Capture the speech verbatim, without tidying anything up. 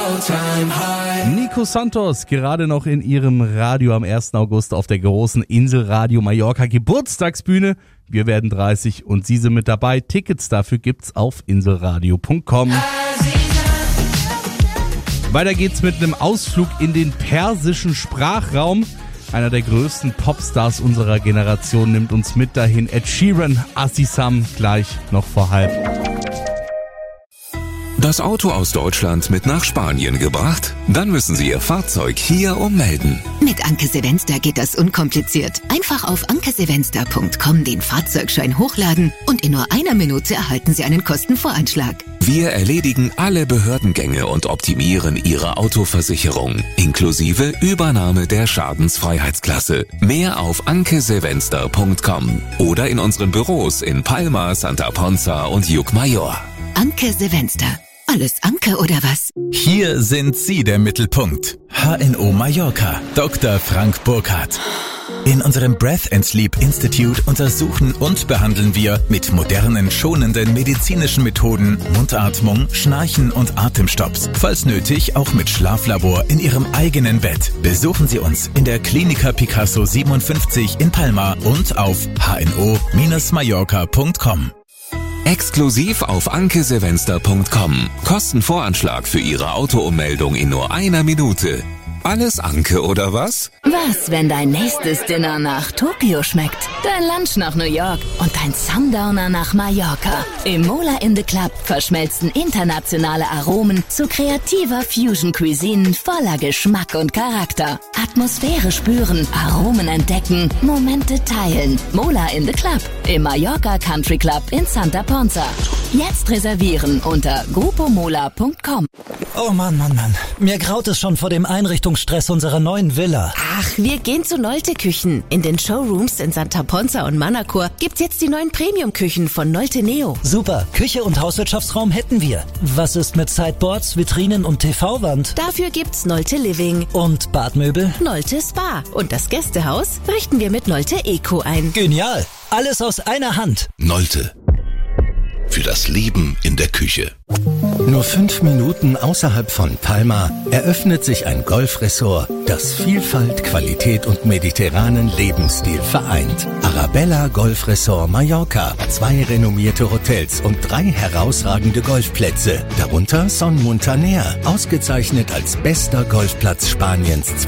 Nico Santos, gerade noch in ihrem Radio am ersten August auf der großen Insel Radio Mallorca Geburtstagsbühne. Wir werden dreißig und Sie sind mit dabei. Tickets dafür gibt's auf inselradio punkt com. Weiter geht's mit einem Ausflug in den persischen Sprachraum. Einer der größten Popstars unserer Generation nimmt uns mit dahin. Ed Sheeran, Assisam, gleich noch vor halb. Das Auto aus Deutschland mit nach Spanien gebracht? Dann müssen Sie Ihr Fahrzeug hier ummelden. Mit Anke Sevenster geht das unkompliziert. Einfach auf anke sevenster punkt com den Fahrzeugschein hochladen und in nur einer Minute erhalten Sie einen Kostenvoranschlag. Wir erledigen alle Behördengänge und optimieren Ihre Autoversicherung, inklusive Übernahme der Schadensfreiheitsklasse. Mehr auf anke sevenster punkt com oder in unseren Büros in Palma, Santa Ponza und Llucmajor. Anke Sevenster. Alles Anke oder was? Hier sind Sie der Mittelpunkt. H N O Mallorca. Doktor Frank Burkhardt. In unserem Breath and Sleep Institute untersuchen und behandeln wir mit modernen, schonenden medizinischen Methoden Mundatmung, Schnarchen und Atemstopps. Falls nötig, auch mit Schlaflabor in Ihrem eigenen Bett. Besuchen Sie uns in der Klinika Picasso siebenundfünfzig in Palma und auf h n o Bindestrich mallorca punkt com. Exklusiv auf anke sevenster punkt com. Kostenvoranschlag für Ihre Autoummeldung in nur einer Minute. Alles Anke oder was? Was, wenn dein nächstes Dinner nach Tokio schmeckt, dein Lunch nach New York und dein Sundowner nach Mallorca? Im Mola in the Club verschmelzen internationale Aromen zu kreativer Fusion Cuisine voller Geschmack und Charakter. Atmosphäre spüren, Aromen entdecken, Momente teilen. Mola in the Club im Mallorca Country Club in Santa Ponza. Jetzt reservieren unter grupomola punkt com. Oh Mann, Mann, Mann. Mir graut es schon vor dem Einrichtungsstress unserer neuen Villa. Ach, wir gehen zu Nolte Küchen. In den Showrooms in Santa Ponza und Manacor gibt's jetzt die neuen Premium-Küchen von Nolte Neo. Super, Küche und Hauswirtschaftsraum hätten wir. Was ist mit Sideboards, Vitrinen und T V-Wand? Dafür gibt's Nolte Living. Und Badmöbel? Nolte Spa. Und das Gästehaus richten wir mit Nolte Eco ein. Genial, alles aus einer Hand. Nolte. Für das Leben in der Küche. Nur fünf Minuten außerhalb von Palma eröffnet sich ein Golfresort, das Vielfalt, Qualität und mediterranen Lebensstil vereint. Arabella Golf Resort Mallorca. Zwei renommierte Hotels und drei herausragende Golfplätze. Darunter Son Muntaner, ausgezeichnet als bester Golfplatz Spaniens